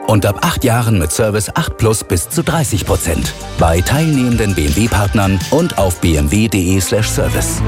Und ab 8 Jahren mit Service 8 Plus bis zu 30%. Bei teilnehmenden BMW-Partnern und auf bmw.de/service.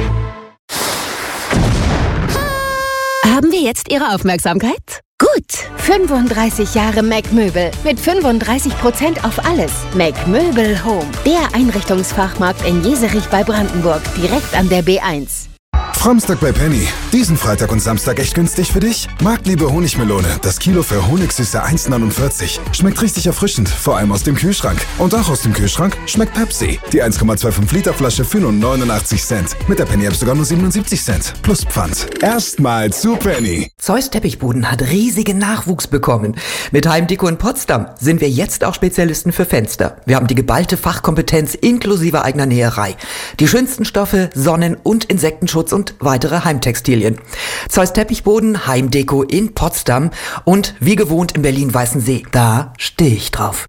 Haben wir jetzt Ihre Aufmerksamkeit? Gut, 35 Jahre Mac-Möbel mit 35% auf alles. Mac-Möbel Home, der Einrichtungsfachmarkt in Jeserich bei Brandenburg, direkt an der B1. Framstag bei Penny. Diesen Freitag und Samstag echt günstig für dich? Marktliebe Honigmelone. Das Kilo für Honigsüße 1,49. Schmeckt richtig erfrischend, vor allem aus dem Kühlschrank. Und auch aus dem Kühlschrank schmeckt Pepsi. Die 1,25 Liter Flasche für nur 89 Cent. Mit der Penny-App sogar nur 77 Cent. Plus Pfand. Erstmal zu Penny. Zeus Teppichboden hat riesigen Nachwuchs bekommen. Mit Heimdeko in Potsdam sind wir jetzt auch Spezialisten für Fenster. Wir haben die geballte Fachkompetenz inklusive eigener Näherei. Die schönsten Stoffe, Sonnen- und Insektenschutz und weitere Heimtextilien. Zeus Teppichboden, Heimdeko in Potsdam und wie gewohnt in Berlin-Weißensee. Da stehe ich drauf.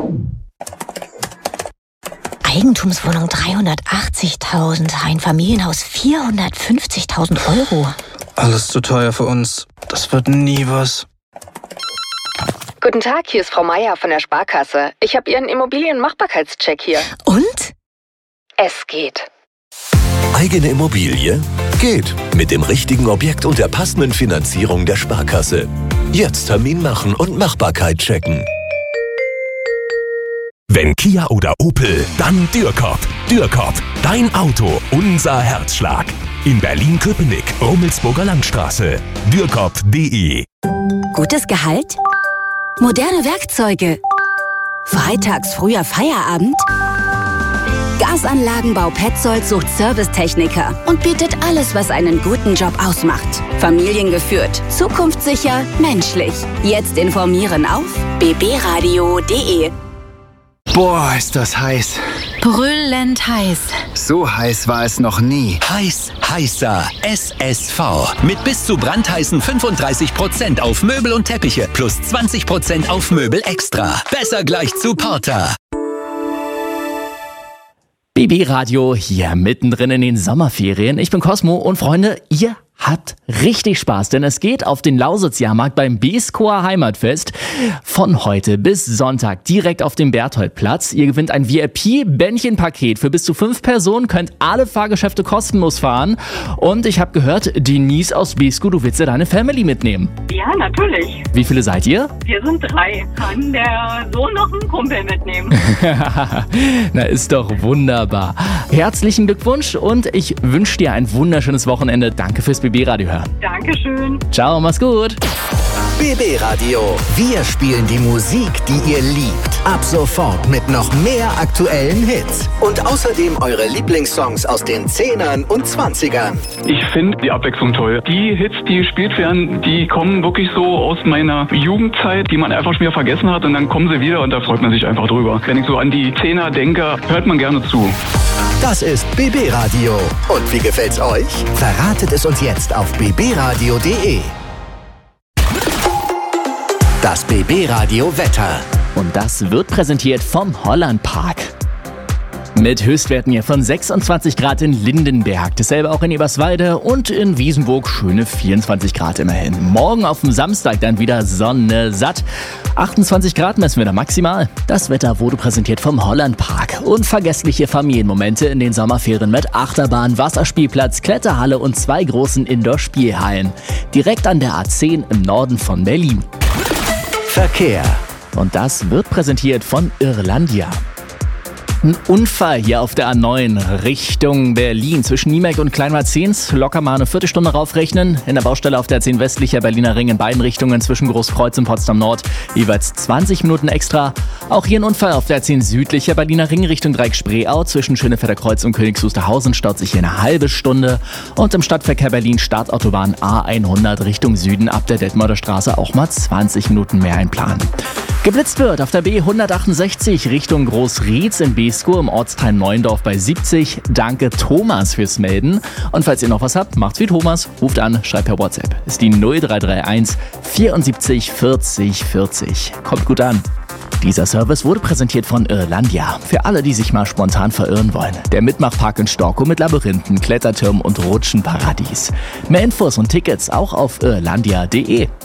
Eigentumswohnung 380.000, ein Familienhaus 450.000 Euro. Alles zu teuer für uns. Das wird nie was. Guten Tag, hier ist Frau Meier von der Sparkasse. Ich habe Ihren Immobilienmachbarkeitscheck hier. Und? Es geht. Eigene Immobilie? Geht. Mit dem richtigen Objekt und der passenden Finanzierung der Sparkasse. Jetzt Termin machen und Machbarkeit checken. Wenn Kia oder Opel, dann Dürkop. Dürkop, dein Auto, unser Herzschlag. In Berlin-Köpenick, Rummelsburger Landstraße. Dürkop.de. Gutes Gehalt? Moderne Werkzeuge? Freitags früher Feierabend? Gasanlagenbau Petzold sucht Servicetechniker und bietet alles, was einen guten Job ausmacht. Familiengeführt, zukunftssicher, menschlich. Jetzt informieren auf bbradio.de. Boah, ist das heiß. Brüllend heiß. So heiß war es noch nie. Heiß, heißer SSV. Mit bis zu brandheißen 35% auf Möbel und Teppiche plus 20% auf Möbel extra. Besser gleich zu Porter. BB Radio hier mittendrin in den Sommerferien. Ich bin Cosmo und Freunde, ihr habt richtig Spaß, denn es geht auf den Lausitz-Jahrmarkt beim B-Score Heimatfest von heute bis Sonntag direkt auf dem Bertholdplatz. Ihr gewinnt ein VIP-Bändchenpaket für bis zu 5 Personen, könnt alle Fahrgeschäfte kostenlos fahren und ich habe gehört, Denise aus B-Score, du willst ja deine Family mitnehmen. Ja, natürlich. Wie viele seid ihr? Wir sind 3. Kann der Sohn noch einen Kumpel mitnehmen? Na, ist doch wunderbar. Herzlichen Glückwunsch und ich wünsche dir ein wunderschönes Wochenende. Danke fürs BB-Radio hören. Dankeschön. Ciao, mach's gut. BB Radio. Wir spielen die Musik, die ihr liebt. Ab sofort mit noch mehr aktuellen Hits. Und außerdem eure Lieblingssongs aus den 10ern und 20ern. Ich finde die Abwechslung toll. Die Hits, die gespielt werden, die kommen wirklich so aus meiner Jugendzeit, die man einfach schon wieder vergessen hat. Und dann kommen sie wieder und da freut man sich einfach drüber. Wenn ich so an die 10er denke, hört man gerne zu. Das ist BB Radio. Und wie gefällt's euch? Verratet es uns jetzt auf bbradio.de. Das BB Radio Wetter. Und das wird präsentiert vom Holland Park. Mit Höchstwerten hier von 26 Grad in Lindenberg, dasselbe auch in Eberswalde und in Wiesenburg schöne 24 Grad immerhin. Morgen auf dem Samstag dann wieder Sonne satt. 28 Grad messen wir da maximal. Das Wetter wurde präsentiert vom Holland Park. Unvergessliche Familienmomente in den Sommerferien mit Achterbahn, Wasserspielplatz, Kletterhalle und 2 großen Indoor-Spielhallen. Direkt an der A10 im Norden von Berlin. Verkehr. Und das wird präsentiert von Irlandia. Ein Unfall hier auf der A9 Richtung Berlin zwischen Niemek und Kleinwaldzehns. Locker mal eine Viertelstunde raufrechnen. In der Baustelle auf der A10 westlicher Berliner Ring in beiden Richtungen zwischen Großkreuz und Potsdam Nord jeweils 20 Minuten extra. Auch hier ein Unfall auf der A10 südlicher Berliner Ring Richtung Dreieck-Spreeau zwischen Schönefelder Kreuz und Königs Wusterhausen staut sich hier eine halbe Stunde. Und im Stadtverkehr Berlin Startautobahn A100 Richtung Süden ab der Detmolder Straße auch mal 20 Minuten mehr einplanen. Geblitzt wird auf der B168 Richtung Großrietz in B-Score im Ortsteil Neuendorf bei 70. Danke Thomas fürs Melden. Und falls ihr noch was habt, macht's wie Thomas. Ruft an, schreibt per WhatsApp. Ist die 0331 74 40 40. Kommt gut an. Dieser Service wurde präsentiert von Irlandia. Für alle, die sich mal spontan verirren wollen. Der Mitmachpark in Storkow mit Labyrinthen, Klettertürmen und Rutschenparadies. Mehr Infos und Tickets auch auf irlandia.de.